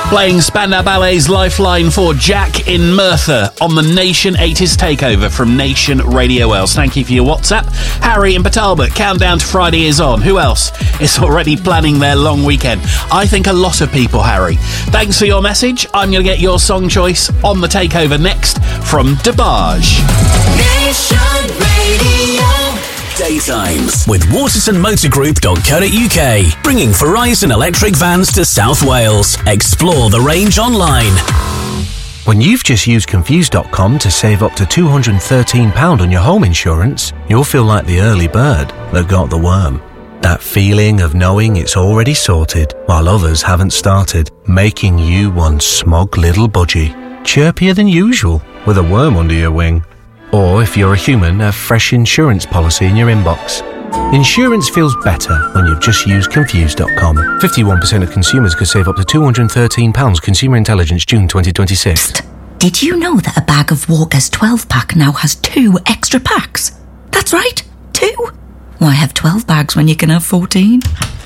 Playing Spandau Ballet's Lifeline for Jack in Merthyr on the Nation 80s Takeover from Nation Radio Wales. Thank you for your WhatsApp. Harry in Talbot, countdown to Friday is on. Who else is already planning their long weekend? I think a lot of people, Harry. Thanks for your message. I'm going to get your song choice on the Takeover next from DeBarge. Nation Radio. Daytimes with watersonmotorgroup.co.uk, bringing Verizon electric vans to South Wales. Explore the range online. When you've just used Confused.com to save up to £213 on your home insurance, you'll feel like the early bird that got the worm. That feeling of knowing it's already sorted while others haven't started, making you one smug little budgie, chirpier than usual with a worm under your wing. Or, if you're a human, a fresh insurance policy in your inbox. Insurance feels better when you've just used Confused.com. 51% of consumers could save up to £213. Consumer Intelligence, June 2026. Psst. Did you know that a bag of Walker's 12-pack now has 2 extra packs? That's right, 2. Why have 12 bags when you can have 14?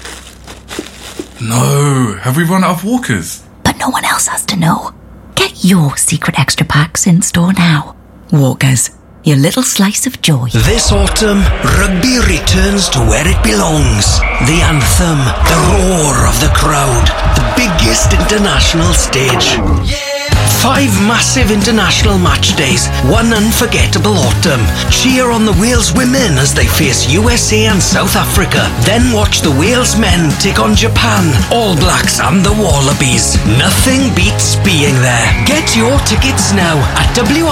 No, have we run out of Walkers? But no one else has to know. Get your secret extra packs in store now. Walkers, your little slice of joy. This autumn, rugby returns to where it belongs. The anthem, the roar of the crowd, the biggest international stage. 5 massive international match days, 1 unforgettable autumn. Cheer on the Wales women as they face USA and South Africa. Then watch the Wales men take on Japan, All Blacks and the Wallabies. Nothing beats being there. Get your tickets now at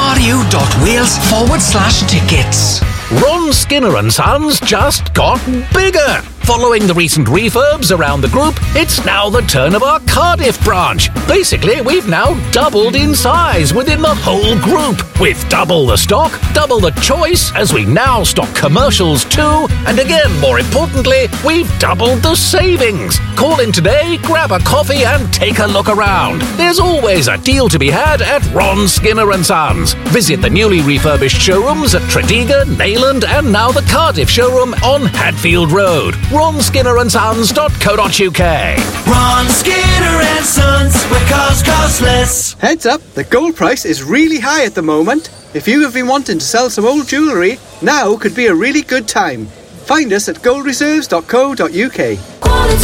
wru.wales/tickets. Ron Skinner and Sons just got bigger. Following the recent refurbs around the group, it's now the turn of our Cardiff branch. Basically, we've now doubled in size within the whole group. With double the stock, double the choice, as we now stock commercials too. And again, more importantly, we've doubled the savings. Call in today, grab a coffee and take a look around. There's always a deal to be had at Ron Skinner and Sons. Visit the newly refurbished showrooms at Tredegar, Neyland and now the Cardiff showroom on Hadfield Road. RonSkinnerandSons.co.uk. Ron Skinner and Sons, where cars cost less. Heads up, the gold price is really high at the moment. If you have been wanting to sell some old jewellery, now could be a really good time. Find us at goldreserves.co.uk.